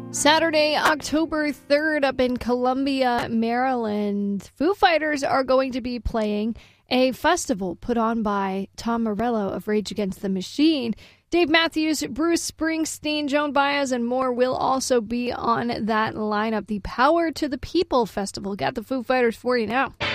Saturday, October 3rd, up in Columbia, Maryland, Foo Fighters are going to be playing a festival put on by Tom Morello of Rage Against the Machine. Dave Matthews, Bruce Springsteen, Joan Baez, and more will also be on that lineup. The Power to the People Festival. Got the Foo Fighters for you now.